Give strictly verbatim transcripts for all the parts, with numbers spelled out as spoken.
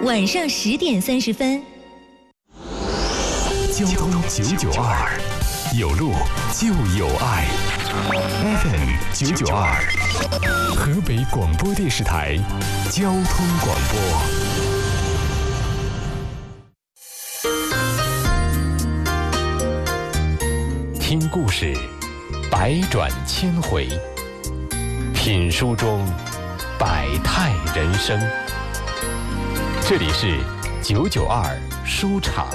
晚上十点三十分。 交通九九二，有路就有爱。F M 九九二，河北广播电视台交通广播。听故事，百转千回；品书中，百态人生。这里是九九二书场。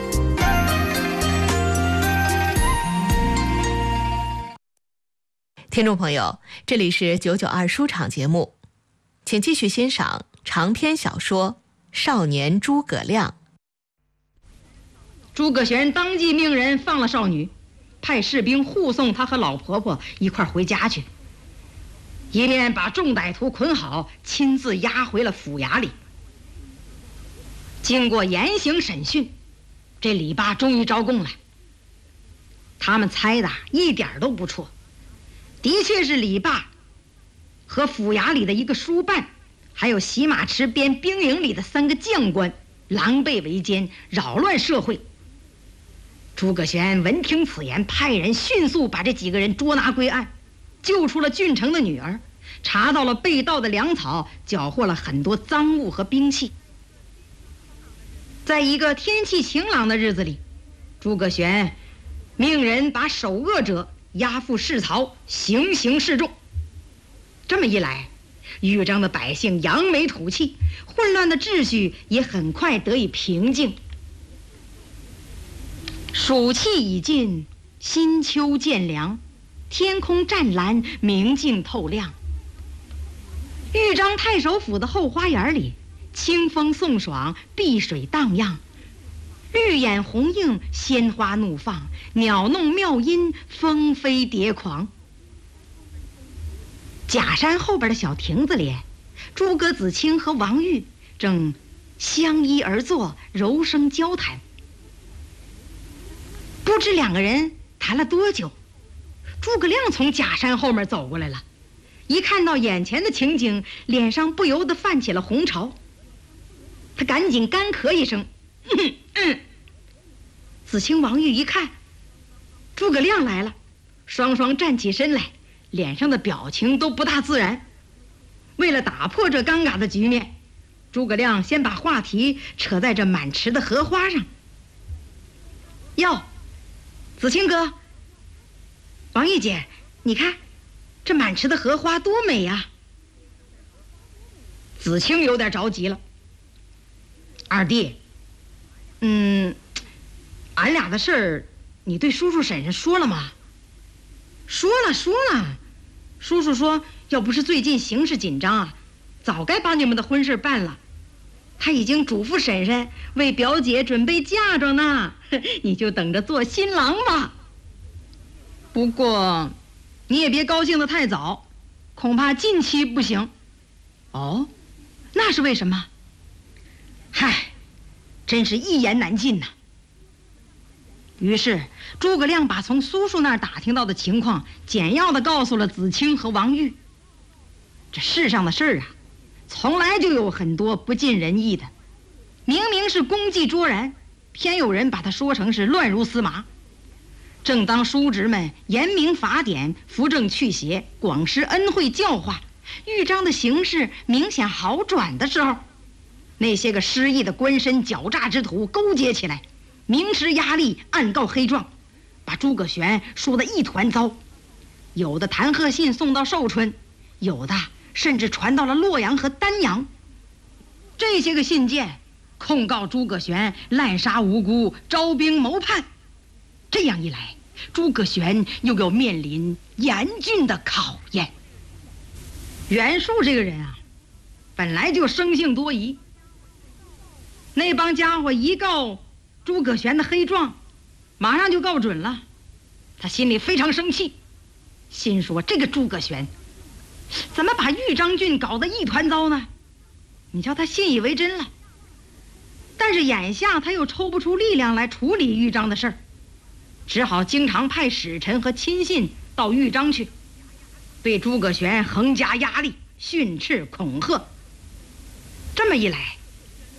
听众朋友，这里是九九二书场节目，请继续欣赏长篇小说《少年诸葛亮》。 诸葛玄当即命人放了少女，派士兵护送他和老婆婆一块回家去，一面把众歹徒捆好，亲自押回了府衙里。经过严刑审讯，这李八终于招供了。他们猜的一点都不错，的确是李霸和府衙里的一个书办，还有洗马池边兵营里的三个将官狼狈为奸，扰乱社会。诸葛玄闻听此言，派人迅速把这几个人捉拿归案，救出了郡城的女儿，查到了被盗的粮草，缴获了很多赃物和兵器。在一个天气晴朗的日子里，诸葛玄命人把首恶者押赴市曹，行刑示众。这么一来，豫章的百姓扬眉吐气，混乱的秩序也很快得以平静。暑气已尽，新秋渐凉，天空湛蓝，明净透亮。豫章太守府的后花园里，清风送爽，碧水荡漾，绿眼红映，鲜花怒放，鸟弄妙音，蜂飞蝶狂。假山后边的小亭子里，诸葛子清和王玉正相依而坐，柔声交谈。不知两个人谈了多久，诸葛亮从假山后面走过来了，一看到眼前的情景，脸上不由得泛起了红潮。他赶紧干咳一声，嗯嗯。子清、王玉一看诸葛亮来了，双双站起身来，脸上的表情都不大自然。为了打破这尴尬的局面，诸葛亮先把话题扯在这满池的荷花上。哟，子清哥，王玉姐，你看这满池的荷花多美呀！子清有点着急了。二弟，嗯，俺俩的事儿，你对叔叔婶婶说了吗？说了说了，叔叔说要不是最近形势紧张啊，早该把你们的婚事办了。他已经嘱咐婶婶为表姐准备嫁妆呢，你就等着做新郎吧。不过你也别高兴得太早，恐怕近期不行。哦，那是为什么？嗨，真是一言难尽呐。于是诸葛亮把从苏叔那儿打听到的情况简要地告诉了子清和王玉。这世上的事儿啊，从来就有很多不尽人意的，明明是功绩卓然，偏有人把它说成是乱如丝麻。正当叔侄们严明法典，扶正去邪，广施恩惠教化，豫章的形势明显好转的时候，那些个失意的官绅狡诈之徒勾结起来，明施压力，暗告黑状，把诸葛玄说得一团糟。有的弹劾信送到寿春，有的甚至传到了洛阳和丹阳。这些个信件控告诸葛玄滥杀无辜，招兵谋叛。这样一来，诸葛玄又要面临严峻的考验。袁术这个人啊，本来就生性多疑，那帮家伙一告诸葛玄的黑状，马上就告准了。他心里非常生气，心说这个诸葛玄怎么把豫章郡搞得一团糟呢？你叫他信以为真了。但是眼下他又抽不出力量来处理豫章的事儿，只好经常派使臣和亲信到豫章去，对诸葛玄横加压力，训斥恐吓。这么一来，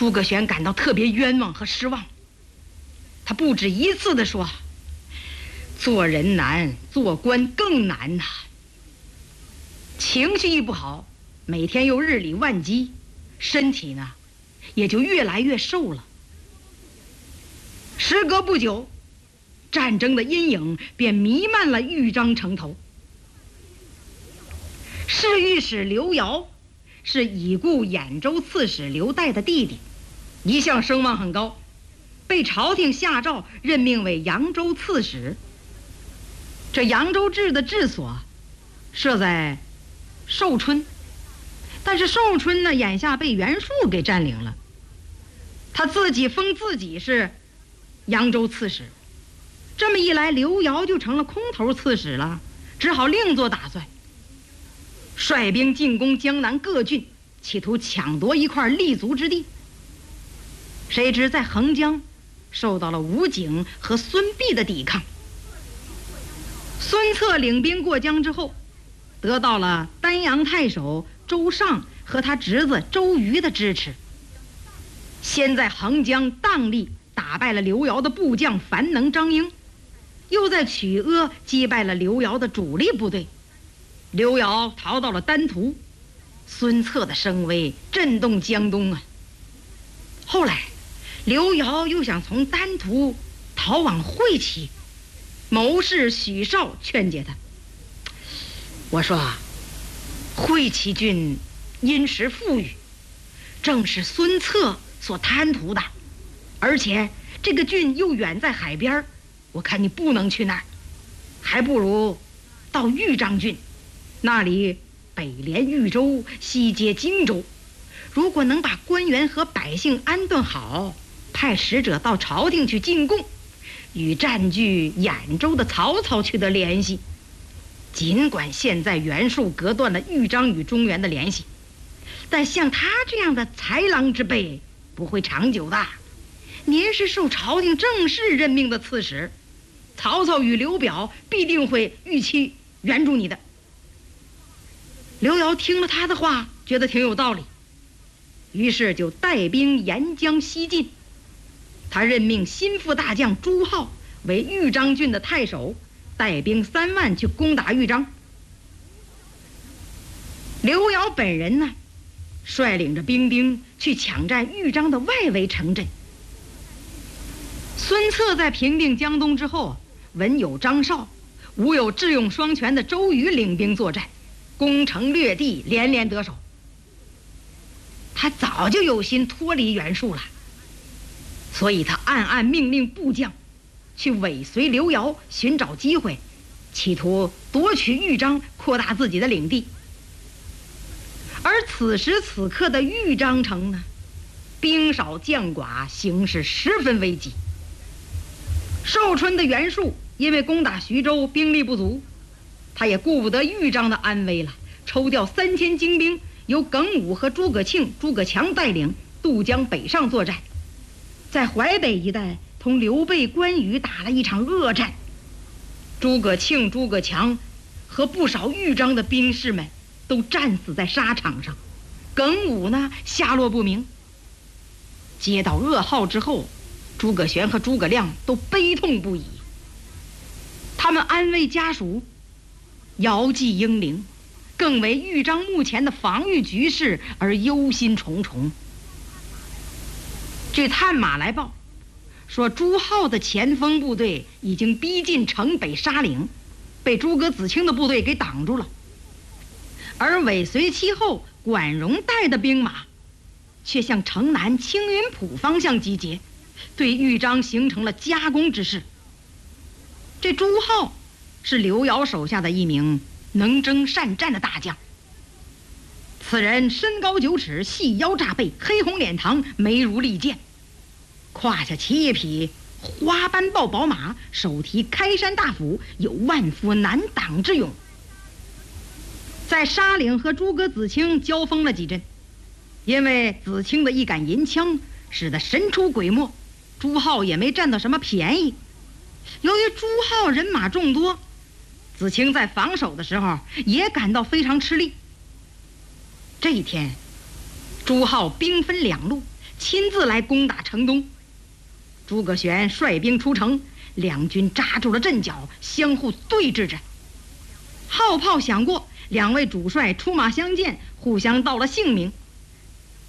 诸葛玄感到特别冤枉和失望，他不止一次地说：“做人难，做官更难呐。”情绪一不好，每天又日理万机，身体呢也就越来越瘦了。时隔不久，战争的阴影便弥漫了豫章城头。侍御史刘繇是已故兖州刺史刘岱的弟弟，一向声望很高，被朝廷下诏任命为扬州刺史。这扬州治的治所设在寿春，但是寿春呢眼下被袁术给占领了，他自己封自己是扬州刺史，这么一来刘繇就成了空头刺史了，只好另做打算，率兵进攻江南各郡，企图抢夺一块立足之地。谁知在横江受到了吴景和孙膑的抵抗。孙策领兵过江之后，得到了丹阳太守周尚和他侄子周瑜的支持，先在横江荡力打败了刘繇的部将樊能、张英，又在曲阿击败了刘繇的主力部队。刘繇逃到了丹徒，孙策的声威震动江东啊。后来刘繇又想从丹徒逃往会稽，谋士许绍劝解他，我说啊，会稽郡殷实富裕，正是孙策所贪图的，而且这个郡又远在海边，我看你不能去那儿，还不如到豫章郡，那里北连豫州，西接荆州，如果能把官员和百姓安顿好，派使者到朝廷去进贡，与占据兖州的曹操取得联系。尽管现在袁术隔断了豫章与中原的联系，但像他这样的豺狼之辈不会长久的。您是受朝廷正式任命的刺史，曹操与刘表必定会预期援助你的。刘繇听了他的话，觉得挺有道理，于是就带兵沿江西进。他任命心腹大将朱浩为豫章郡的太守，带兵三万去攻打豫章。刘繇本人呢，率领着兵丁去抢占豫章的外围城镇。孙策在平定江东之后，文有张绍，武有智勇双全的周瑜领兵作战，攻城略地，连连得手。他早就有心脱离袁术了，所以他暗暗命令部将去尾随刘繇，寻找机会，企图夺取豫章，扩大自己的领地。而此时此刻的豫章城呢，兵少将寡，形势十分危急。寿春的袁术因为攻打徐州兵力不足，他也顾不得豫章的安危了，抽调三千精兵，由耿武和诸葛庆、诸葛强带领渡江北上作战，在淮北一带同刘备、关羽打了一场恶战。诸葛庆、诸葛强和不少豫章的兵士们都战死在沙场上，耿武呢下落不明。接到噩耗之后，诸葛玄和诸葛亮都悲痛不已，他们安慰家属，遥祭英灵，更为豫章目前的防御局势而忧心忡忡。据探马来报说，朱浩的前锋部队已经逼近城北沙岭，被诸葛子清的部队给挡住了，而尾随其后管荣带的兵马却向城南青云浦方向集结，对豫章形成了夹攻之势。这朱浩是刘繇手下的一名能征善战的大将，此人身高九尺，细腰炸背，黑红脸膛，眉如利剑，胯下骑一匹花斑豹宝马，手提开山大斧，有万夫难挡之勇。在沙岭和诸葛子清交锋了几阵，因为子清的一杆银枪使得神出鬼没，朱浩也没占到什么便宜。由于朱浩人马众多，子清在防守的时候也感到非常吃力。这一天，朱浩兵分两路， 亲自来攻打城东。诸葛玄率兵出城，两军扎住了阵脚，相互对峙着。号炮响过，两位主帅出马相见，互相道了姓名。